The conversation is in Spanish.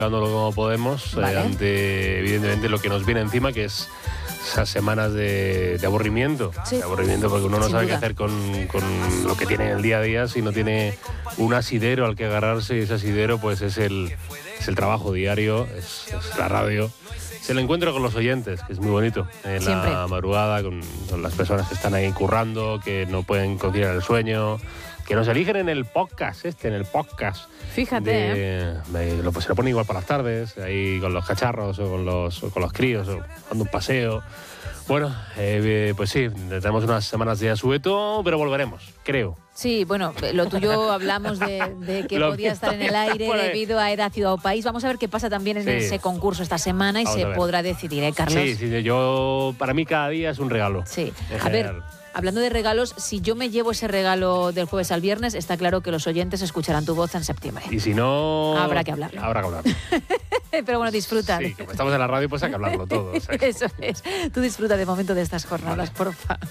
dándolo como podemos, ante evidentemente lo que nos viene encima, que es esas semanas de aburrimiento. Sí. De aburrimiento, porque uno no Sin sabe duda. qué hacer con lo que tiene en el día a día, si no tiene un asidero al que agarrarse, y ese asidero pues es el trabajo diario, es la radio. Es el encuentro con los oyentes, que es muy bonito, en Siempre. la madrugada, con las personas que están ahí currando, que no pueden conciliar el sueño, que nos eligen en el podcast, en el podcast. Fíjate, Se lo pone igual para las tardes, ahí con los cacharros o con los críos, o dando un paseo. Bueno, pues sí, tenemos unas semanas de asueto, pero volveremos, creo. Sí, bueno, lo tuyo hablamos de que Lo podía mío estar en el también aire por ahí. debido a Era Ciudad o País. Vamos a ver qué pasa también en Sí. ese concurso esta semana y Vamos se a ver. podrá decidir, ¿eh, Carlos? Sí, para mí cada día es un regalo. Sí. En A ver, general. hablando de regalos, si yo me llevo ese regalo del jueves al viernes, está claro que los oyentes escucharán tu voz en septiembre. Y si no... Habrá que hablarlo. Habrá que hablarlo. Pero bueno, disfruta. Sí, como estamos en la radio, pues hay que hablarlo todo. O sea que- Eso es. Tú disfruta de momento de estas jornadas, porfa.